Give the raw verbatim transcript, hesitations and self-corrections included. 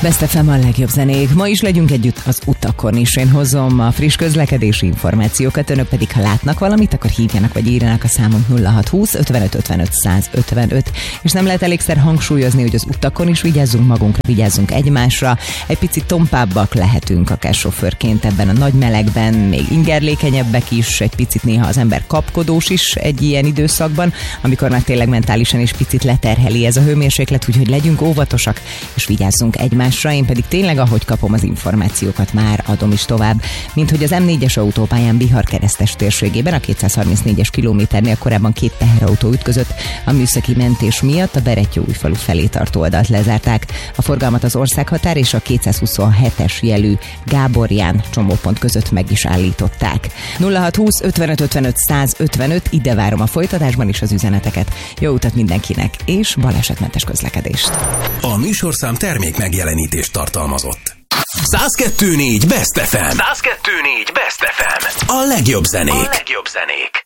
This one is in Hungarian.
Best ef em a legjobb zenék. Ma is legyünk együtt az utakon is. Én hozom a friss közlekedési információkat, önök pedig, ha látnak valamit, akkor hívjanak vagy írjanak a számunk nulla hat húsz ötvenöt ötvenöt száz ötvenöt. És nem lehet elégszer hangsúlyozni, hogy az utakon is vigyázzunk magunkra, vigyázzunk egymásra. Egy picit tompábbak lehetünk akár sofőrként ebben a nagy melegben, még ingerlékenyebbek is, egy picit néha az ember kapkodós is egy ilyen időszakban, amikor már tényleg mentálisan is picit leterheli ez a hőmérséklet, úgyhogy legyünk óvatosak és vigyázzunk egymásra. Én pedig tényleg, ahogy kapom az információkat, már adom is tovább, mint hogy az em négyes autópályán Bihar keresztes térségében a kétszázharmincnégyes kilométernél korábban két teherautó ütközött, a műszaki mentés miatt a Berettyóújfalu felé tartó oldalt lezárták. A forgalmat az országhatár és a kétszázhuszonhetes jelű Gáborján csomópont között meg is állították. nulla hat húsz ötvenöt ötvenöt száz ötvenöt, ide várom a folytatásban is az üzeneteket. Jó utat mindenkinek, és balesetmentes közlekedést. A műsorszám termék megjelenítést tartalmazott. száz kettő négy Best ef em. száz kettő négy Best ef em. A legjobb zenék. A legjobb zenék.